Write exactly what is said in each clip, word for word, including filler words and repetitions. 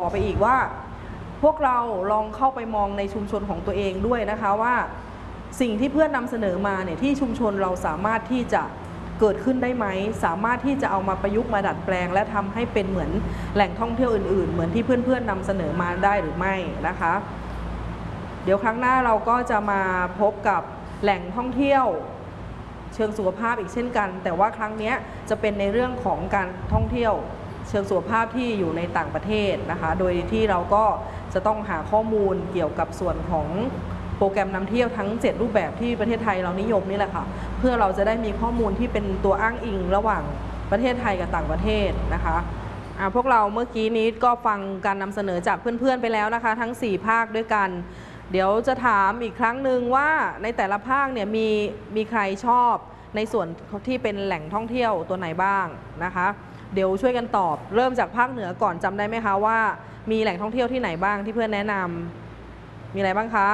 ไปอีกว่าพวกเราลองเข้าไปมองในชุมชนของตัวเองด้วยนะคะว่าสิ่งที่เพื่อนนำเสนอมาเนี่ยที่ชุมชนเราสามารถที่จะเกิดขึ้นได้ไหมสามารถที่จะเอามาประยุกต์มาดัดแปลงและทำให้เป็นเหมือนแหล่งท่องเที่ยวอื่นๆเหมือนที่เพื่อนๆนำเสนอมาได้หรือไม่นะคะเดี๋ยวครั้งหน้าเราก็จะมาพบกับแหล่งท่องเที่ยวเชิงสุขภาพอีกเช่นกันแต่ว่าครั้งนี้จะเป็นในเรื่องของการท่องเที่ยวเชิงสุขภาพที่อยู่ในต่างประเทศนะคะโดยที่เราก็จะต้องหาข้อมูลเกี่ยวกับส่วนของโปรแกรมนำเที่ยวทั้งเจ็ดรูปแบบที่ประเทศไทยเรานิยมนี่แหละค่ะเพื่อเราจะได้มีข้อมูลที่เป็นตัวอ้างอิงระหว่างประเทศไทยกับต่างประเทศนะคะอ่าพวกเราเมื่อกี้นี้ก็ฟังการนำเสนอจากเพื่อนๆไปแล้วนะคะทั้งสี่ภาคด้วยกันเดี๋ยวจะถามอีกครั้งหนึ่งว่าในแต่ละภาคเนี่ยมีมีใครชอบในส่วนที่เป็นแหล่งท่องเที่ยวตัวไหนบ้างนะคะเดี๋ยวช่วยกันตอบเริ่มจากภาคเหนือก่อนจำได้ไหมคะว่ามีแหล่งท่องเที่ยวที่ไหนบ้างที่เพื่อนแนะนำมีอะไรบ้างคะ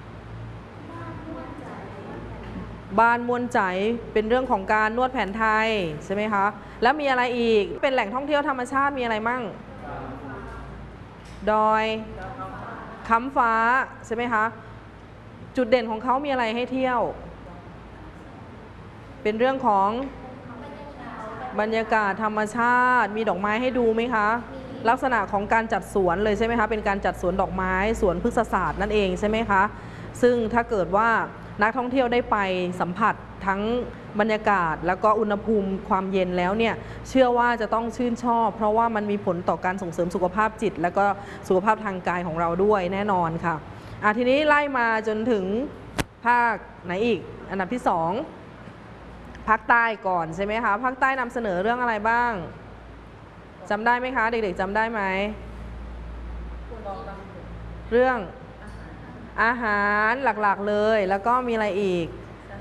บ้านม่วนใจเป็นเรื่องของการนวดแผนไทยใช่ไหมคะแล้วมีอะไรอีกเป็นแหล่งท่องเที่ยวธรรมชาติมีอะไรมั่งดอยค้ำฟ้าใช่ไหมคะจุดเด่นของเขามีอะไรให้เที่ยวเป็นเรื่องของบรรยากาศธรรมชาติมีดอกไม้ให้ดูไหมคะลักษณะของการจัดสวนเลยใช่ไหมคะเป็นการจัดสวนดอกไม้สวนพฤกษศาสตร์นั่นเองใช่ไหมคะซึ่งถ้าเกิดว่านักท่องเที่ยวได้ไปสัมผัสทั้งบรรยากาศแล้วก็อุณหภูมิความเย็นแล้วเนี่ยเชื่อว่าจะต้องชื่นชอบเพราะว่ามันมีผลต่อการส่งเสริมสุขภาพจิตแล้วก็สุขภาพทางกายของเราด้วยแน่นอนค่ะอ่ะทีนี้ไล่มาจนถึงภาคไหนอีกอันดับที่สองภาคใต้ก่อนใช่ไหมคะภาคใต้นำเสนอเรื่องอะไรบ้างจำได้ไหมคะเด็กๆจำได้ไหมเรื่องอาหารหลักๆเลยแล้วก็มีอะไรอีก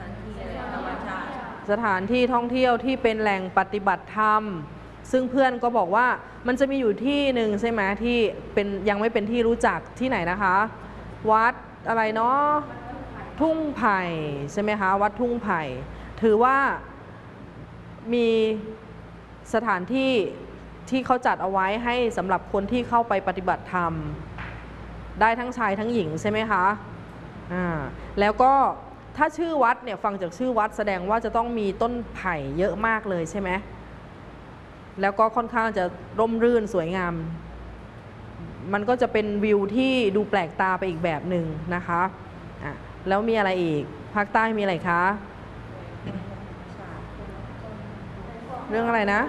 สถานที่ท่องเที่ยวที่เป็นแหล่งปฏิบัติธรรมซึ่งเพื่อนก็บอกว่ามันจะมีอยู่ที่หนึ่งใช่ไหมที่เป็นยังไม่เป็นที่รู้จักที่ไหนนะคะวัดอะไรเนาะทุ่งไผ่ใช่ไหมคะวัดทุ่งไผ่ถือว่ามีสถานที่ที่เขาจัดเอาไว้ให้สำหรับคนที่เข้าไปปฏิบัติธรรมได้ทั้งชายทั้งหญิงใช่ไหมคะอ่าแล้วก็ถ้าชื่อวัดเนี่ยฟังจากชื่อวัดแสดงว่าจะต้องมีต้นไผ่เยอะมากเลยใช่ไหมแล้วก็ค่อนข้างจะร่มรื่นสวยงามมันก็จะเป็นวิวที่ดูแปลกตาไปอีกแบบหนึ่งนะคะอ่ะแล้วมีอะไรอีกภาคใต้มีอะไรคะเรื่องอะไรนะ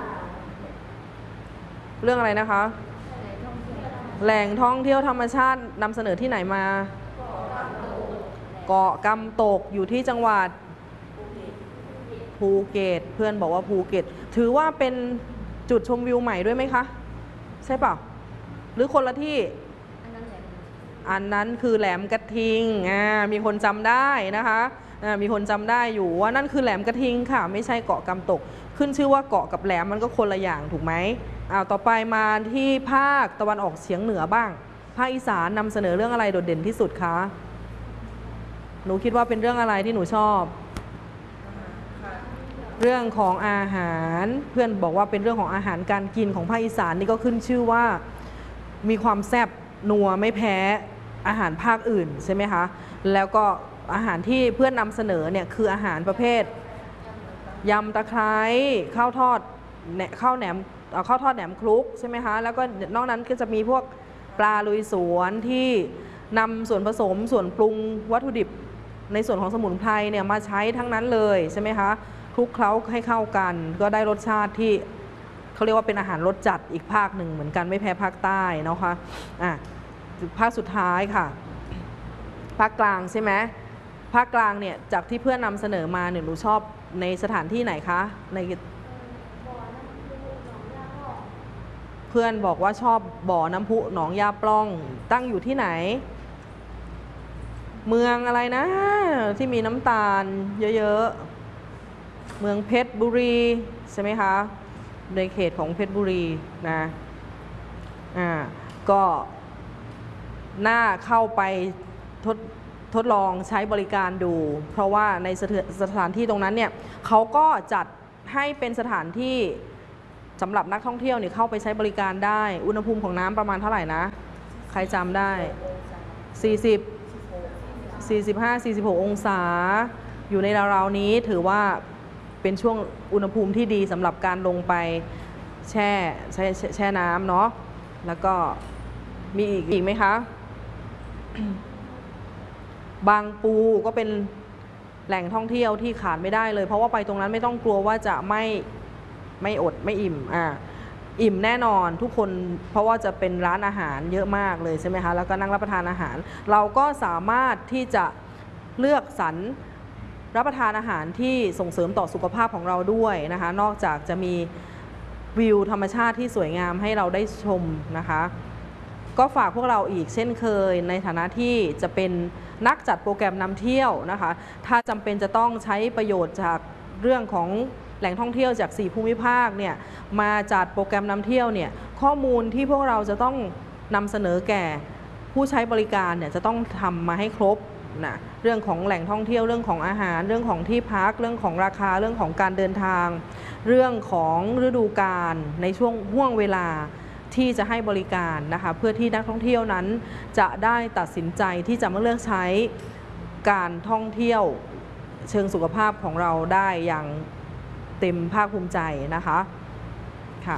เรื่องอะไรนะคะแหล่งท่องเที่ยวธรรมชาตินำเสนอที่ไหนมาเกาะกำตกอยู่ที่จังหวัดภูเก็ตเพื่อนบอกว่าภูเก็ตถือว่าเป็นจุดชมวิวใหม่ด้วยไหมคะใช่เปล่าหรือคนละที่อันนั้นคือแหลมกระทิงอ่ามีคนจำได้นะคะอ่ามีคนจำได้อยู่ว่านั่นคือแหลมกระทิงค่ะไม่ใช่เกาะกำตกขึ้นชื่อว่าเกาะกับแหลมมันก็คนละอย่างถูกไหมอ้าวต่อไปมาที่ภาคตะวันออกเฉียงเหนือบ้างภาคอีสานนำเสนอเรื่องอะไรโดดเด่นที่สุดคะหนูคิดว่าเป็นเรื่องอะไรที่หนูชอบเรื่องของอาหารเพื่อนบอกว่าเป็นเรื่องของอาหารการกินของภาคอีสานนี่ก็ขึ้นชื่อว่ามีความแซ่บนัวไม่แพ้อาหารภาคอื่นใช่ไหมคะแล้วก็อาหารที่เพื่อนนำเสนอเนี่ยคืออาหารประเภทยำตะไคร้ข้าวทอดข้าวแหนมข้าวทอดแหนมคลุกใช่ไหมคะแล้วก็นอกนั้นก็จะมีพวกปลาลุยสวนที่นำส่วนผสมส่วนปรุงวัตถุดิบในส่วนของสมุนไพรเนี่ยมาใช้ทั้งนั้นเลยใช่ไหมคะคลุกเคล้าให้เข้ากันก็ได้รสชาติที่เขาเรียกว่าเป็นอาหารรสจัดอีกภาคหนึ่งเหมือนกันไม่แพ้ภาคใต้นะคะอ่ะภาคสุดท้ายค่ะภาคกลางใช่ไหมภาคกลางเนี่ยจากที่เพื่อนนำเสนอมาเนี่ยหนูชอบในสถานที่ไหนคะในเพื่อนบอกว่าชอบบ่อน้ำพุหนองยาปล้องตั้งอยู่ที่ไหนเมืองอะไรนะที่มีน้ำตาลเยอะๆเมืองเพชรบุรีใช่ไหมคะในเขตของเพชรบุรีนะอ่าก็น่าเข้าไปทดทดลองใช้บริการดูเพราะว่าในสถานที่ตรงนั้นเนี่ยเขาก็จัดให้เป็นสถานที่สำหรับนักท่องเที่ยวเนี่ยเข้าไปใช้บริการได้อุณหภูมิของน้ำประมาณเท่าไหร่นะใครจำได้สี่สิบ สี่สิบห้า สี่สิบหกองศาอยู่ในราวๆนี้ถือว่าเป็นช่วงอุณหภูมิที่ดีสำหรับการลงไปแช่แช่แช่น้ำเนาะแล้วก็มีอีกอีกไหมคะบางปูก็เป็นแหล่งท่องเที่ยวที่ขาดไม่ได้เลยเพราะว่าไปตรงนั้นไม่ต้องกลัวว่าจะไม่ไม่อดไม่อิ่มอ่าอิ่มแน่นอนทุกคนเพราะว่าจะเป็นร้านอาหารเยอะมากเลยใช่ไหมคะแล้วก็นั่งรับประทานอาหารเราก็สามารถที่จะเลือกสรรรับประทานอาหารที่ส่งเสริมต่อสุขภาพของเราด้วยนะคะนอกจากจะมีวิวธรรมชาติที่สวยงามให้เราได้ชมนะคะก็ฝากพวกเราอีกเช่นเคยในฐานะที่จะเป็นนักจัดโปรแกรมนำเที่ยวนะคะถ้าจำเป็นจะต้องใช้ประโยชน์จากเรื่องของแหล่งท่องเที่ยวจากสี่ภูมิภาคเนี่ยมาจัดโปรแกรมนำเที่ยวเนี่ยข้อมูลที่พวกเราจะต้องนำเสนอแก่ผู้ใช้บริการเนี่ยจะต้องทำมาให้ครบนะเรื่องของแหล่งท่องเที่ยวเรื่องของอาหารเรื่องของที่พักเรื่องของราคาเรื่องของการเดินทางเรื่องของฤดูกาลในช่วงห่วงเวลาที่จะให้บริการนะคะเพื่อที่นักท่องเที่ยวนั้นจะได้ตัดสินใจที่จะมาเลือกใช้การท่องเที่ยวเชิงสุขภาพของเราได้อย่างเต็มภาคภูมิใจนะคะค่ะ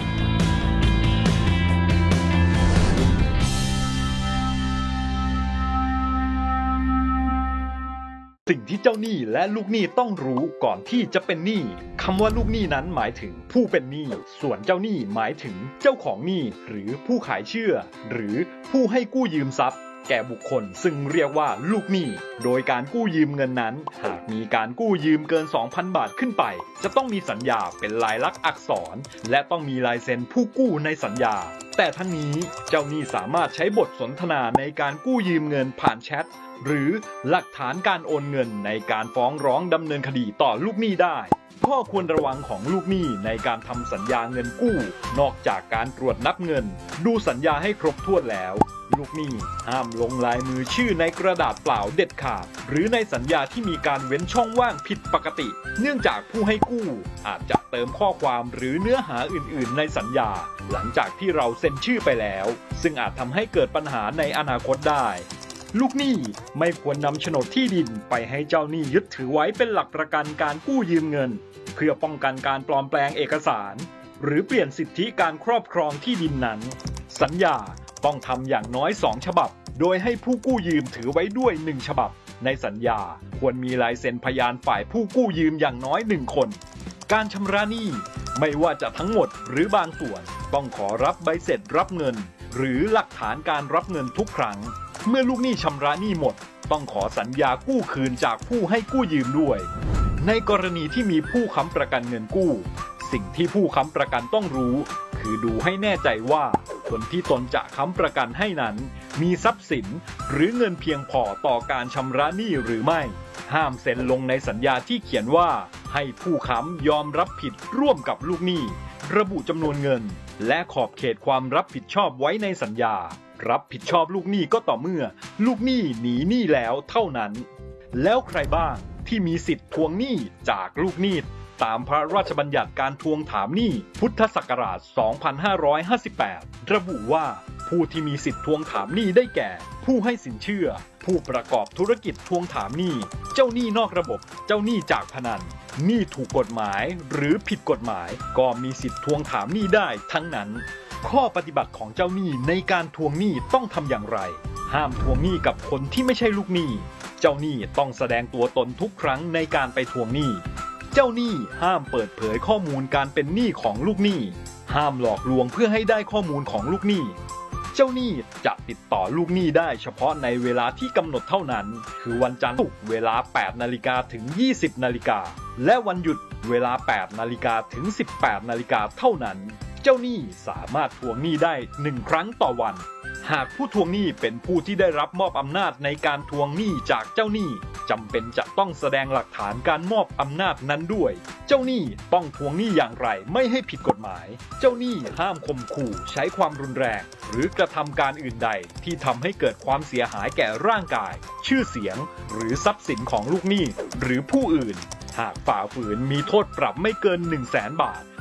สิ่งที่เจ้าหนี้และลูกหนี้ต้องรู้ก่อนที่จะเป็นหนี้คำว่าลูกหนี้นั้นหมายถึงผู้เป็นหนี้ส่วนเจ้าหนี้หมายถึงเจ้าของหนี้หรือผู้ขายเชื่อหรือผู้ให้กู้ยืมทรัพย์แก่บุคคลซึ่งเรียกว่าลูกหนี้โดยการกู้ยืมเงินนั้นหากมีการกู้ยืมเกิน สองพัน บาทขึ้นไปจะต้องมีสัญญาเป็นลายลักษณ์อักษรและต้องมีลายเซ็นผู้กู้ในสัญญาแต่ทั้งนี้เจ้าหนี้สามารถใช้บทสนทนาในการกู้ยืมเงินผ่านแชทหรือหลักฐานการโอนเงินในการฟ้องร้องดำเนินคดีต่อลูกหนี้ได้ข้อควรระวังของลูกหนี้ในการทำสัญญาเงินกู้นอกจากการตรวจนับเงินดูสัญญาให้ครบถ้วนแล้วลูกหนี้ห้ามลงลายมือชื่อในกระดาษเปล่าเด็ดขาดหรือในสัญญาที่มีการเว้นช่องว่างผิดปกติเนื่องจากผู้ให้กู้อาจจะเติมข้อความหรือเนื้อหาอื่นๆในสัญญาหลังจากที่เราเซ็นชื่อไปแล้วซึ่งอาจทำให้เกิดปัญหาในอนาคตได้ลูกหนี้ไม่ควรนำโฉนดที่ดินไปให้เจ้าหนี้ยึดถือไว้เป็นหลักประกันการกู้ยืมเงินเพื่อป้องกันการปลอมแปลงเอกสารหรือเปลี่ยนสิทธิการครอบครองที่ดินนั้นสัญญาต้องทำอย่างน้อยสองฉบับโดยให้ผู้กู้ยืมถือไว้ด้วยหนึ่งฉบับในสัญญาควรมีลายเซ็นพยานฝ่ายผู้กู้ยืมอย่างน้อยหนึ่งคนการชำระหนี้ไม่ว่าจะทั้งหมดหรือบางส่วนต้องขอรับใบเสร็จรับเงินหรือหลักฐานการรับเงินทุกครั้งเมื่อลูกหนี้ชำระหนี้หมดต้องขอสัญญากู้คืนจากผู้ให้กู้ยืมด้วยในกรณีที่มีผู้ค้ำประกันเงินกู้สิ่งที่ผู้ค้ำประกันต้องรู้คือดูให้แน่ใจว่าคนที่ตนจะค้ำประกันให้นั้นมีทรัพย์สินหรือเงินเพียงพอต่อการชำระหนี้หรือไม่ห้ามเซ็นลงในสัญญาที่เขียนว่าให้ผู้ค้ำยอมรับผิดร่วมกับลูกหนี้ระบุจำนวนเงินและขอบเขตความรับผิดชอบไว้ในสัญญารับผิดชอบลูกหนี้ก็ต่อเมื่อลูกหนี้หนีหนี้แล้วเท่านั้นแล้วใครบ้างที่มีสิทธิ์ทวงหนี้จากลูกหนี้ตามพระราชบัญญัติการทวงถามหนี้พุทธศักราช สองพันห้าร้อยห้าสิบแปด ระบุว่าผู้ที่มีสิทธิ์ทวงถามหนี้ได้แก่ผู้ให้สินเชื่อผู้ประกอบธุรกิจทวงถามหนี้เจ้าหนี้นอกระบบเจ้าหนี้จากพนันหนี้ถูกกฎหมายหรือผิดกฎหมายก็มีสิทธิ์ทวงถามหนี้ได้ทั้งนั้นข้อปฏิบัติของเจ้าหนี้ในการทวงหนี้ต้องทำอย่างไรห้ามทวงหนี้กับคนที่ไม่ใช่ลูกหนี้เจ้าหนี้ต้องแสดงตัวตนทุกครั้งในการไปทวงหนี้เจ้าหนี้ห้ามเปิดเผยข้อมูลการเป็นหนี้ของลูกหนี้ห้ามหลอกลวงเพื่อให้ได้ข้อมูลของลูกหนี้เจ้าหนี้จะติดต่อลูกหนี้ได้เฉพาะในเวลาที่กำหนดเท่านั้นคือวันจันทร์ศุกร์เวลา แปดนาฬิกา ถึง ยี่สิบนาฬิกาและวันหยุดเวลา แปดนาฬิกา ถึง สิบแปดนาฬิกาเท่านั้นเจ้าหนี้สามารถทวงหนี้ได้หนึ่งครั้งต่อวันหากผู้ทวงหนี้เป็นผู้ที่ได้รับมอบอำนาจในการทวงหนี้จากเจ้าหนี้จำเป็นจะต้องแสดงหลักฐานการมอบอำนาจนั้นด้วยเจ้าหนี้ต้องทวงหนี้อย่างไรไม่ให้ผิดกฎหมายเจ้าหนี้ห้ามข่มขู่ใช้ความรุนแรงหรือกระทำการอื่นใดที่ทำให้เกิดความเสียหายแก่ร่างกายชื่อเสียงหรือทรัพย์สินของลูกหนี้หรือผู้อื่นหากฝ่าฝืนมีโทษปรับไม่เกิน หนึ่งแสน บาท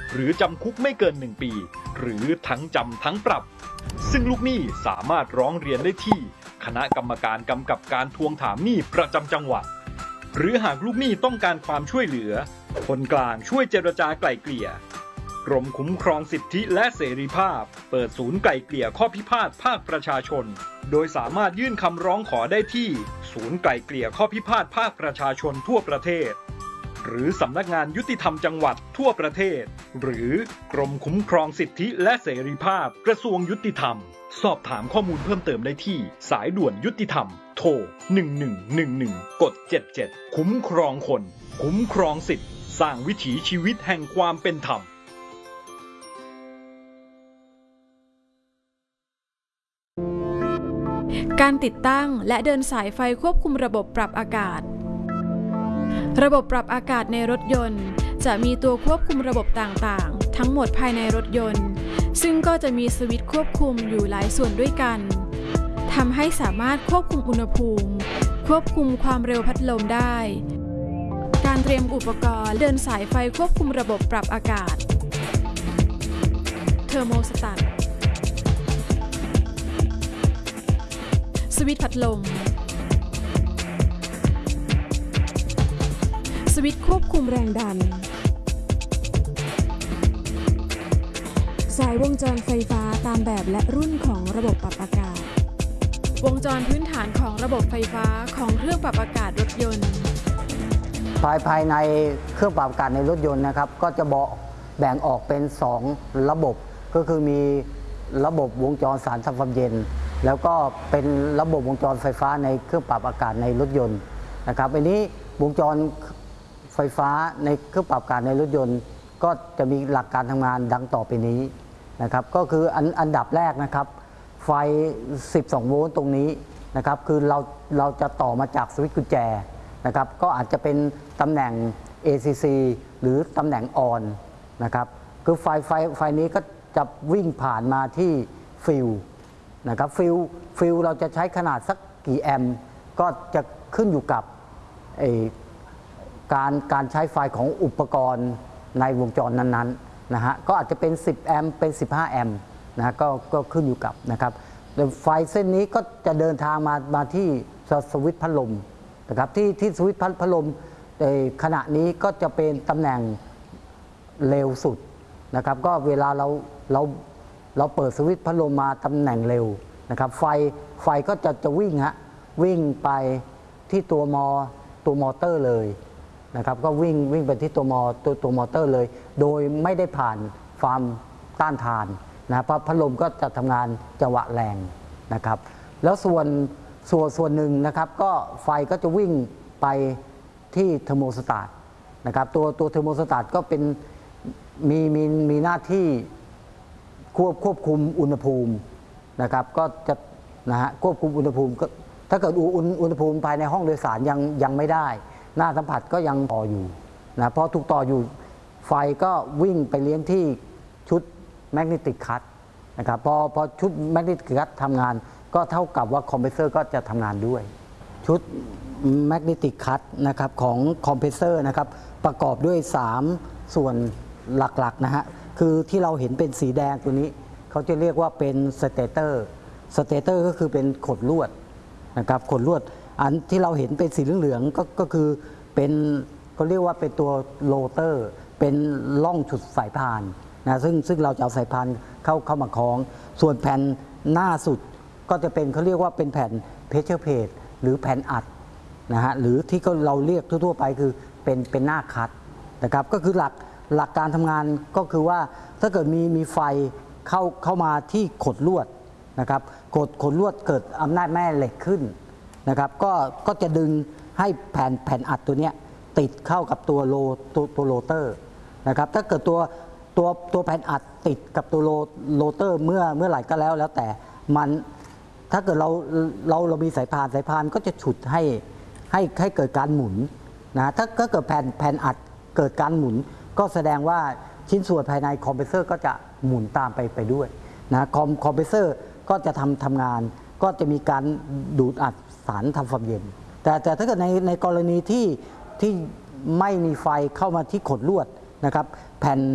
หรือจำคุกไม่เกินหนึ่งปีหรือทั้งจำทั้งปรับซึ่งลูกหนี้สามารถร้องเรียนได้ที่คณะกรรมการกำกับการทวงถามหนี้ประจำจังหวัดหรือหากลูกหนี้ต้องการความช่วยเหลือคนกลางช่วยเจรจาไกล่เกลี่ยกรมคุ้มครองสิทธิและเสรีภาพเปิดศูนย์ไกล่เกลี่ยข้อพิพาทภาคประชาชนโดยสามารถยื่นคำร้องขอได้ที่ศูนย์ไกล่เกลี่ยข้อพิพาทภาคประชาชนทั่วประเทศหรือสำนักงานยุติธรรมจังหวัดทั่วประเทศหรือกรมคุ้มครองสิทธิและเสรีภาพกระทรวงยุติธรรมสอบถามข้อมูลเพิ่มเติมได้ที่สายด่วนยุติธรรมโทรหนึ่งหนึ่งหนึ่งหนึ่งกดเจ็ดเจ็ดคุ้มครองคนคุ้มครองสิทธิสร้างวิถีชีวิตแห่งความเป็นธรรมการติดตั้งและเดินสายไฟควบคุมระบบปรับอากาศระบบปรับอากาศในรถยนต์จะมีตัวควบคุมระบบต่างๆทั้งหมดภายในรถยนต์ซึ่งก็จะมีสวิตช์ควบคุมอยู่หลายส่วนด้วยกันทำให้สามารถควบคุมอุณหภูมิควบคุมความเร็วพัดลมได้การเตรียมอุปกรณ์เดินสายไฟควบคุมระบบปรับอากาศเทอร์โมสแตทสวิตช์พัดลมสวิตช์ควบคุมแรงดันสายวงจรไฟฟ้าตามแบบและรุ่นของระบบปรับอากาศวงจรพื้นฐานของระบบไฟฟ้าของเครื่องปรับอากาศรถยนต์ภายภายในเครื่องปรับอากาศในรถยนต์นะครับก็จะแบ่งออกเป็นสองระบบก็คือมีระบบวงจรสารทำความเย็นแล้วก็เป็นระบบวงจรไฟฟ้าในเครื่องปรับอากาศในรถยนต์นะครับอันนี้วงจรไฟฟ้าในเครื่องปรับอากาศในรถยนต์ก็จะมีหลักการทำงานดังต่อไปนี้นะครับก็คืออันอันดับแรกนะครับไฟสิบสองโวลต์ตรงนี้นะครับคือเราเราจะต่อมาจากสวิตช์กุญแจนะครับก็อาจจะเป็นตำแหน่ง เอ ซี ซี หรือตำแหน่งออนนะครับคือไฟไฟไฟนี้ก็จะวิ่งผ่านมาที่ฟิลนะครับฟิลฟิลเราจะใช้ขนาดสักกี่แอมป์ก็จะขึ้นอยู่กับการการใช้ไฟของอุปกรณ์ในวงจรนั้นๆนะฮะก็อาจจะเป็นสิบแอมป์เป็นสิบห้าแอมป์นะก็ก็ขึ้นอยู่กับนะครับไฟเส้นนี้ก็จะเดินทางมามาที่สวิตช์พัดลมนะครับที่ที่สวิตช์พัดลมขณะนี้ก็จะเป็นตำแหน่งเร็วสุดนะครับก็เวลาเราเราเราเปิดสวิตช์พัดลมมาตำแหน่งเร็วนะครับไฟไฟก็จะจะวิ่งฮะวิ่งไปที่ตัวมอตัวมอเตอร์เลยนะครับก็วิ่งวิ่งไปที่ตัวมอตัวตัวมอเตอร์เลยโดยไม่ได้ผ่านความต้านทานนะเพราะพัดลมก็จะทำงานจังหวะแรงนะครับแล้วส่วนส่วนส่วนหนึ่งนะครับก็ไฟก็จะวิ่งไปที่เทอร์โมสแตทนะครับตัวตัวเทอร์โมสแตทก็เป็นมีมีมีหน้าที่ควบควบคุมอุณหภูมินะครับก็จะนะฮะควบคุมอุณหภูมิก็ถ้าเกิดอุณอุณหภูมิภายในห้องโดยสารยังยังไม่ได้หน้าสัมผัสก็ยังต่ออยู่นะพอถูกต่ออยู่ไฟก็วิ่งไปเลี้ยงที่ชุดแมกเนติกคัทนะครับพอพอชุดแมกเนติกคัททำงานก็เท่ากับว่าคอมเพรสเซอร์ก็จะทำงานด้วยชุดแมกเนติกคัทนะครับของคอมเพรสเซอร์นะครับประกอบด้วยสามส่วนหลักๆนะฮะคือที่เราเห็นเป็นสีแดงตัวนี้เขาจะเรียกว่าเป็นสเตเตอร์สเตเตอร์ก็คือเป็นขดลวดนะครับขดลวดอันที่เราเห็นเป็นสีเหลืองๆก็ก็คือเป็นเขาเรียกว่าเป็นตัวโรเตอร์เป็นล่องฉุดสายพานนะซึ่งซึ่งเราจะเอาสายพานเข้าเข้ามาคล้องส่วนแผ่นหน้าสุดก็จะเป็นเขาเรียกว่าเป็นแผ่นเพชเชอร์เพจหรือแผ่นอัดนะฮะหรือที่เราเรียกทั่วๆไปคือเป็นเป็นหน้าคัดนะครับก็คือหลักหลักการทำงานก็คือว่าถ้าเกิดมีมีไฟเข้าเข้ามาที่ขดลวดนะครับขดขดลวดเกิดอำนาจแม่เหล็กขึ้นนะครับก็ก็จะดึงให้แผ่นแผ่นอัดตัวเนี้ยติดเข้ากับตัวโลตัวตัวโรเตอร์นะครับถ้าเกิดตัวตัวตัวแผ่นอัดติดกับตัวโลโรเตอร์เมื่อเมื่อไหร่ก็แล้วแล้วแต่มันถ้าเกิดเราเราเรามีสายพานสายพานก็จะฉุดให้ให้ให้เกิดการหมุนนะถ้าก็เกิดแผ่นแผ่นอัดเกิดการหมุนก็แสดงว่าชิ้นส่วนภายในคอมเพรสเซอร์ก็จะหมุนตามไปไปด้วยนะคอมคอมเพรสเซอร์ก็จะทำทำงานก็จะมีการดูดอัดสารทำความเย็นแต่แต่ถ้าเกิดในในกรณีที่ที่ไม่มีไฟเข้ามาที่ขดลวดนะครับแผ่นแ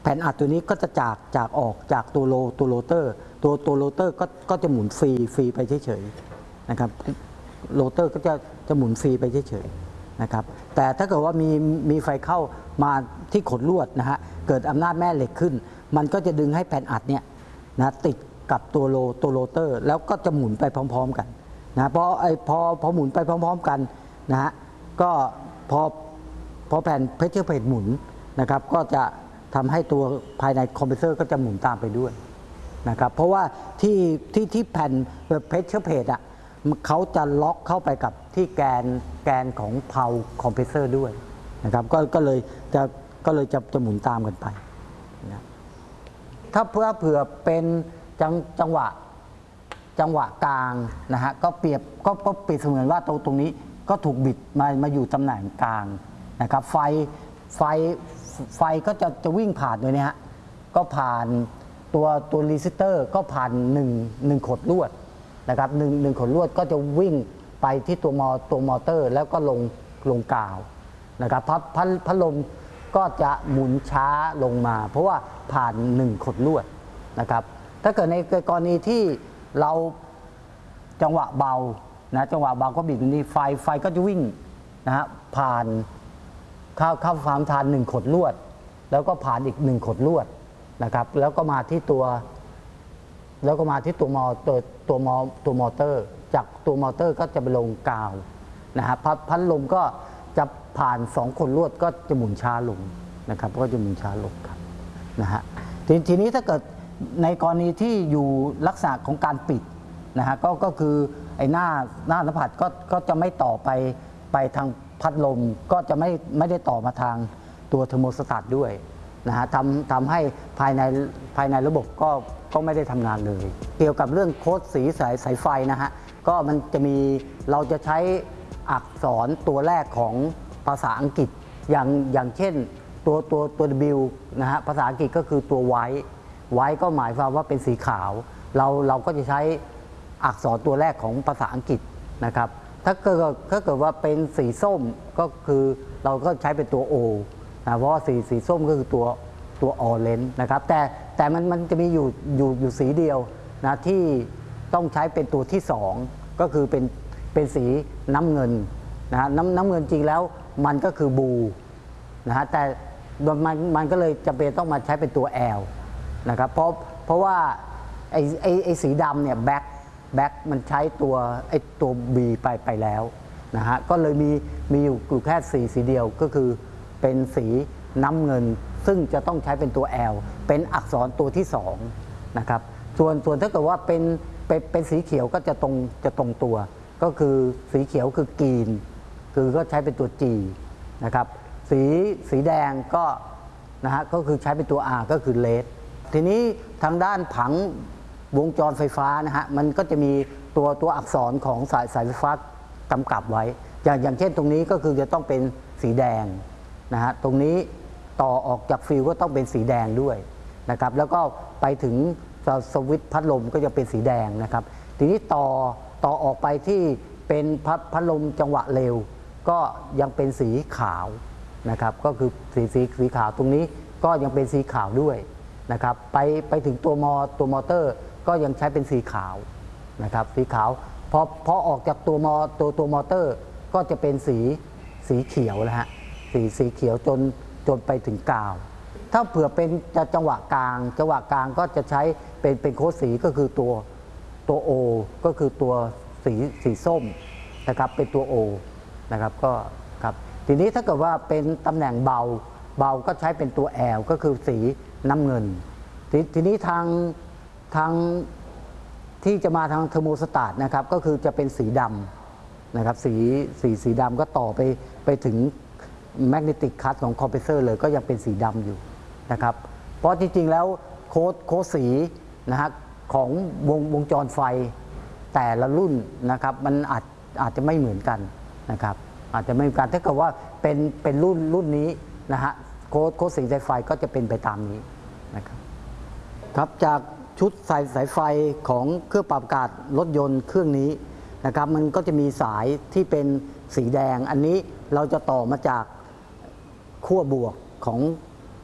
ผ่นอัดตัวนี้ก็จะจากจากออกจากตัวโลตัวโรเตอร์ตัวตัวโรเตอร์ก็ก็จะหมุนฟรีฟรีไปเฉยๆนะครับโรเตอร์ก็จะจะหมุนฟรีไปเฉยๆนะครับแต่ถ้าเกิดว่ามีมีไฟเข้ามาที่ขดลวดนะฮะเกิดอำนาจแม่เหล็กขึ้นมันก็จะดึงให้แผ่นอัดเนี่ยนะติดกับตัวโลตัวโรเตอร์แล้วก็จะหมุนไปพร้อมๆกันนะเพราะไอ้พอพอหมุนไปพร้อมๆกันนะฮะก็พอพอแผ่นเพชเชอร์เพจหมุนนะครับก็จะทำให้ตัวภายในคอมเพรสเซอร์ก็จะหมุนตามไปด้วยนะครับเพราะว่าที่ที่ที่แผ่นเพชเชอร์เพจอ่ะเขาจะล็อกเข้าไปกับที่แกนแกนของเพลาคอมเพรสเซอร์ด้วยนะครับก็ก็เลยจะก็เลยจะจะหมุนตามกันไปนะถ้าเพื่อเผื่อเป็นจังจังหวะจังหวะกลางนะฮะก็เปรียบก็ก็เปรียบเสมือนว่าตรงตรงนี้ก็ถูกบิดมามาอยู่ตำแหน่งกลางนะครับไฟไฟไฟก็จะจะวิ่งผ่านเลยนะฮะก็ผ่านตัวตัวรีซิสเตอร์ก็ผ่านหนึ่งหนึ่งขดลวดนะครับหนึ่งหนึ่งขดลวดก็จะวิ่งไปที่ตัวมอตัวมอเตอร์แล้วก็ลงลงกาวนะครับพัดพัดพัดลมก็จะหมุนช้าลงมาเพราะว่าผ่านหนึ่งขดลวดนะครับถ้าเกิดในกรณีที่เราจังหวะเบานะจังหวะเบาก็บีบตรงนี้ไฟไฟก็จะวิ่งนะฮะผ่านเข้าเข้าความทานหนึ่งขดลวดแล้วก็ผ่านอีกหนึ่งขดลวดนะครับแล้วก็มาที่ตัวแล้วก็มาที่ตัวมอตัวตัวมอตัวมอเตอร์จากตัวมอเตอร์ก็จะไปลงกาวนะฮะพัดพัดลมก็จะผ่านสองขดลวดก็จะหมุนช้าลงนะครับก็จะหมุนช้าลงครับนะฮะททีนี้ถ้าเกิดในกรณีที่อยู่ลักษณะของการปิดนะฮะก็ก็คือไอ้หน้าหน้าสัมผัสก็ก็จะไม่ต่อไปไปทางพัดลมก็จะไม่ไม่ได้ต่อมาทางตัวเทอร์โมสแตทด้วยนะฮะทำทำให้ภายในภายในระบบก็ก็ไม่ได้ทำงานเลยเกี่ยวกับเรื่องโค้ดสีสายสายไฟนะฮะก็มันจะมีเราจะใช้อักษรตัวแรกของภาษาอังกฤษอย่างอย่างเช่นตัวตัวตัว W นะฮะภาษาอังกฤษก็คือตัว white white ก็หมายความว่าเป็นสีขาวเราเราก็จะใช้อักษรตัวแรกของภาษาอังกฤษนะครับถ้าเกิดถ้าเกิดว่าเป็นสีส้มก็คือเราก็ใช้เป็นตัว O นะเพราะว่าสีสีส้มก็คือตัวตัว orange นะครับแต่แต่มันมันจะมีอยู่อยู่อยู่สีเดียวนะที่ต้องใช้เป็นตัวที่สองก็คือเป็นเป็นสีน้ำเงินนะฮะน้ำน้ำเงินจริงแล้วมันก็คือบูนะฮะแต่มันมันก็เลยจำเป็นต้องมาใช้เป็นตัว L นะครับเพราะเพราะว่าไอ้ไอ้ไอ้สีดำเนี่ยแบ็คแบ็คมันใช้ตัวไอ้ตัว B ไปไปแล้วนะฮะก็เลยมีมีอยู่แค่สีสีเดียวก็คือเป็นสีน้ำเงินซึ่งจะต้องใช้เป็นตัว L เป็นอักษรตัวที่สองนะครับส่วนส่วนถ้าเกิดว่าเป็นเป็นเป็นสีเขียวก็จะตรงจะตรงตัวก็คือสีเขียวคือกรีนคือก็ใช้เป็นตัว G นะครับสีสีแดงก็นะฮะก็คือใช้เป็นตัว R ก็คือ Red ทีนี้ทางด้านผังวงจรไฟฟ้านะฮะมันก็จะมีตัวตัวอักษรของสายสายไฟฟ้ากำกับไว้อย่างอย่างเช่นตรงนี้ก็คือจะต้องเป็นสีแดงนะฮะตรงนี้ต่อออกจากฟิวก็ต้องเป็นสีแดงด้วยนะครับแล้วก็ไปถึงสวิตช์พัดลมก็จะเป็นสีแดงนะครับทีนี้ต่อต่อออกไปที่เป็นพัดพัดลมจังหวะเร็วก็ยังเป็นสีขาวนะครับก็คือสีสีสีขาวตรงนี้ก็ยังเป็นสีขาวด้วยนะครับไปไปถึงตัวมอตัวมอเตอร์ก็ยังใช้เป็นสีขาวนะครับสีขาวพอพอออกจากตัวมอตัวตัวมอเตอร์ก็จะเป็นสีสีเขียวแล้วฮะสีสีเขียวจนจนไปถึงกาวถ้าเผื่อเป็นจังหวะกลางจังหวะกลางก็จะใช้เป็นเป็นโค้ดสีก็คือตัวตัว O ก็คือตัวสีสีส้มนะครับเป็นตัว O นะครับก็ครับทีนี้ถ้าเกิดว่าเป็นตำแหน่งเบาเบาก็ใช้เป็นตัว L ก็คือสีน้ำเงินททีนี้ทางทางที่จะมาทางเทอร์โมสแตทนะครับก็คือจะเป็นสีดำนะครับสีสีสีดำก็ต่อไปไปถึงแมกเนติกคัทของคอมเพรสเซอร์เลยก็ยังเป็นสีดำอยู่นะครับเพราะจริงๆแล้วโค้ดโค้ดสีนะฮะของวงวงจรไฟแต่ละรุ่นนะครับมันอาจอาจจะไม่เหมือนกันนะครับอาจจะไม่เหมือนกันถ้าเกิดว่าเป็นเป็นรุ่นรุ่นนี้นะฮะโค้ดโค้ดสีสายไฟก็จะเป็นไปตามนี้นะครับครับจากชุดสายสายไฟของเครื่องปรับอากาศรถยนต์เครื่องนี้นะครับมันก็จะมีสายที่เป็นสีแดงอันนี้เราจะต่อมาจากขั้วบวกของ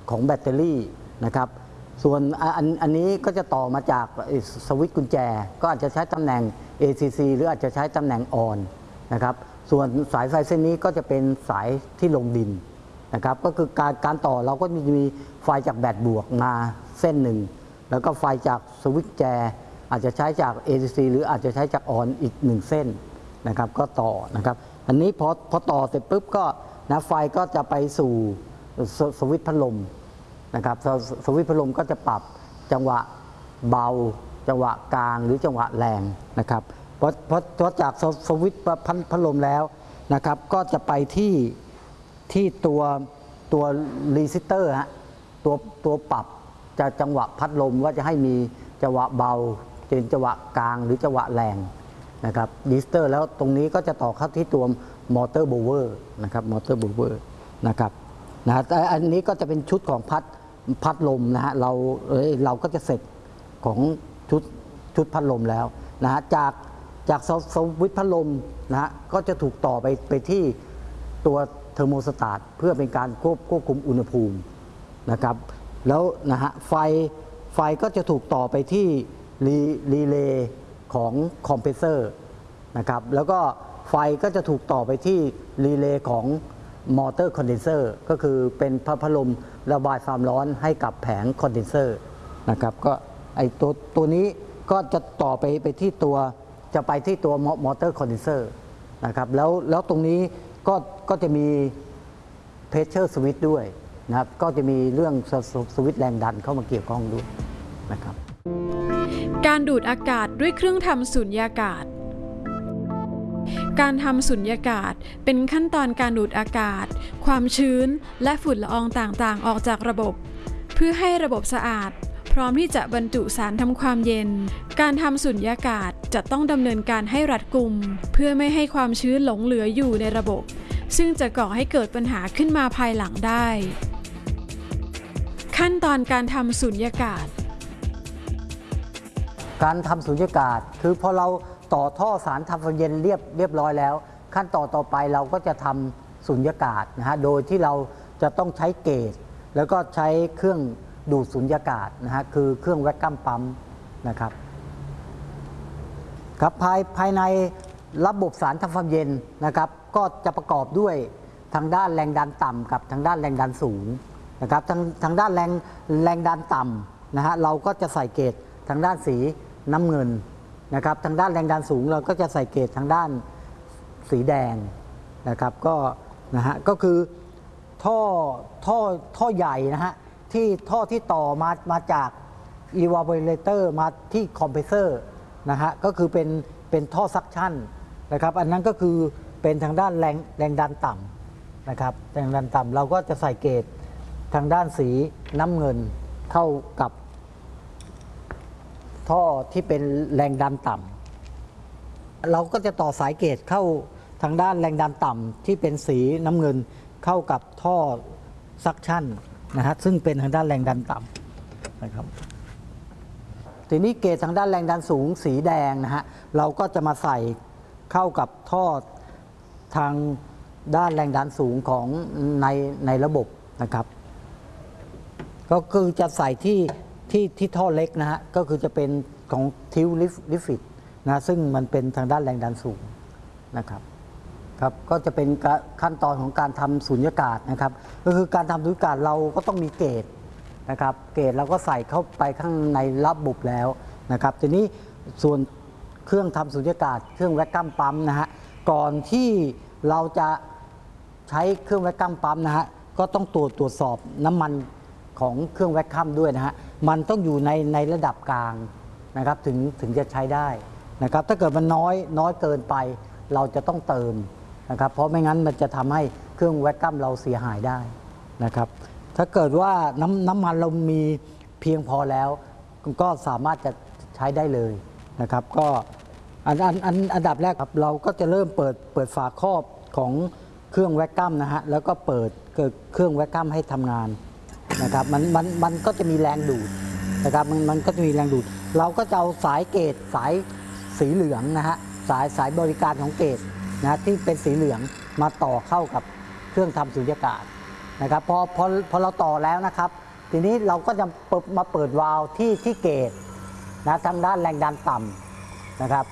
ของแบตเตอรี่นะครับส่วนอันอันนี้ก็จะต่อมาจากสวิตช์กุญแจก็อาจจะใช้ตำแหน่ง เอ ซี ซี หรืออาจจะใช้ตำแหน่งออนนะครับส่วนสายไฟเส้นนี้ก็จะเป็นสายที่ลงดินนะครับก็คือการการต่อเราก็มีไฟจากแบตบวกมาเส้นหนึ่งแล้วก็ไฟจากสวิตช์แจอาจจะใช้จาก เอ ซี ซี หรืออาจจะใช้จากออนอีกหนึ่งเส้นนะครับก็ต่อนะครับอันนี้พอพอต่อเสร็จปุ๊บก็นะไฟก็จะไปสู่สสวิตช์พัดลมนะครับสสวิตช์พัดลมก็จะปรับจังหวะเบาจังหวะกลางหรือจังหวะแรงนะครับเพราะเพราะเพราะจากสวิตช์พัดพัดลมแล้วนะครับก็จะไปที่ที่ตัวตัวรีซิสเตอร์ฮะตัวตัวปรับจะจังหวะพัดลมว่าจะให้มีจังหวะเบาเป็นจังหวะกลางหรือจังหวะแรงนะครับรีซิสเตอร์แล้วตรงนี้ก็จะต่อเข้าที่ตัวมอเตอร์โบเวอร์นะครับมอเตอร์โบเวอร์นะครับนะแต่อันนี้ก็จะเป็นชุดของพัดพัดลมนะฮะเราเอ้ยเราก็จะเสร็จของชุดชุดพัดลมแล้วนะฮะจากจากสวิตช์พัดลมนะฮะก็จะถูกต่อไปไปที่ตัวเทอร์โมสตาร์ทเพื่อเป็นการควบควบคุมอุณหภูมินะครับแล้วนะฮะไฟไฟก็จะถูกต่อไปที่รีรีเลย์ของคอมเพรสเซอร์นะครับแล้วก็ไฟก็จะถูกต่อไปที่รีเลย์ของมอเตอร์คอนเดนเซอร์ก็คือเป็นพัดลมระบายความร้อนให้กับแผงคอนเดนเซอร์นะครับก็ไอตัวตัวนี้ก็จะต่อไปไปที่ตัวจะไปที่ตัวมอเตอร์คอนเดนเซอร์นะครับแล้วแล้วตรงนี้ก็ก็จะมีเพรสเชอร์สวิตช์ด้วยนะครับก็จะมีเรื่องสวิตช์แรงดันเข้ามาเกี่ยวข้องด้วยนะครับการดูดอากาศด้วยเครื่องทำสุญญากาศการทำสุญญากาศเป็นขั้นตอนการดูดอากาศความชื้นและฝุ่นละอองต่างๆออกจากระบบเพื่อให้ระบบสะอาดพร้อมที่จะบรรจุสารทำความเย็นการทำสุญญากาศจะต้องดำเนินการให้รัดกุมเพื่อไม่ให้ความชื้นหลงเหลืออยู่ในระบบซึ่งจะก่อให้เกิดปัญหาขึ้นมาภายหลังได้ขั้นตอนการทำสุญญากาศการทำสุญญากาศคือพอเราต่อท่อสารทำความเย็นเรียบเรียบร้อยแล้วขั้นตอนต่อไปเราก็จะทำสุญญากาศนะฮะโดยที่เราจะต้องใช้เกจแล้วก็ใช้เครื่องดูดสุญญากาศนะฮะคือเครื่องแวคคัมปั๊มนะครับครับภายภายในระบบสารทำความเย็นนะครับก็จะประกอบด้วยทางด้านแรงดันต่ำกับทางด้านแรงดันสูงนะครับทางทางด้านแรงแรงดันต่ำนะฮะเราก็จะใส่เกจทางด้านสีน้ำเงินนะครับทางด้านแรงดันสูงเราก็จะใส่เกจทางด้านสีแดงนะครับก็นะฮะก็คือท่อท่อท่อใหญ่นะฮะที่ท่อที่ต่อมามาจาก evaporator มาที่คอมเพรสเซอร์นะฮะก็คือเป็นเป็นท่อซักชั่นนะครับอันนั้นก็คือเป็นทางด้านแรงแรงดันต่ำนะครับแรงดันต่ำเราก็จะใส่เกจทางด้านสีน้ำเงินเข้ากับท่อที่เป็นแรงดันต่ำเราก็จะต่อสายเกจเข้าทางด้านแรงดันต่ำที่เป็นสีน้ำเงินเข้ากับท่อซักชั่นนะฮะซึ่งเป็นทางด้านแรงดันต่ำนะครับทีนี้เกจทางด้านแรงดันสูงสีแดงนะฮะเราก็จะมาใส่เข้ากับท่อทางด้านแรงดันสูงของในในระบบนะครับก็คือจะใส่ที่ที่ที่ท่อเล็กนะฮะก็คือจะเป็นของทิวลิฟิตนะซึ่งมันเป็นทางด้านแรงดันสูงนะครับครับก็จะเป็นขั้นตอนของการทำสุญญากาศนะครับก็คือการทำสุญญากาศเราก็ต้องมีเกจนะครับเกจเราก็ใส่เข้าไปข้างในระบบแล้วนะครับทีนี้ส่วนเครื่องทำสุญญากาศเครื่องแวคคัมปั๊มนะฮะก่อนที่เราจะใช้เครื่องแวคคัมปั๊มนะฮะก็ต้องตรวจตรวจสอบน้ำมันของเครื่องแวคคัมด้วยนะฮะมันต้องอยู่ในในระดับกลางนะครับถึงถึงจะใช้ได้นะครับถ้าเกิดมันน้อยน้อยเกินไปเราจะต้องเติมนะครับเพราะไม่งั้นมันจะทำให้เครื่องแวคคัมเราเสียหายได้นะครับถ้าเกิดว่าน้ำน้ำมันเรามีเพียงพอแล้วก็สามารถจะใช้ได้เลยนะครับก็อันอันอันอันดับแรกครับเราก็จะเริ่มเปิดเปิดฝาครอบของเครื่องแวคคัมนะฮะแล้วก็เปิดเกิดเครื่องแวคคัมให้ทำงานนะครับมันมันมันก็จะมีแรงดูดนะครับมันมันก็จะมีแรงดูดเราก็จะเอาสายเกจสายสีเหลืองนะฮะสายสายบริการของเกจนะที่เป็นสีเหลืองมาต่อเข้ากับเครื่องทำสุญญากาศนะครับพอพอพอเราต่อแล้วนะครับทีนี้เราก็จะมาเปิดวาล์วที่ที่เกจนะทางด้านแรงดันต่ำนะครับ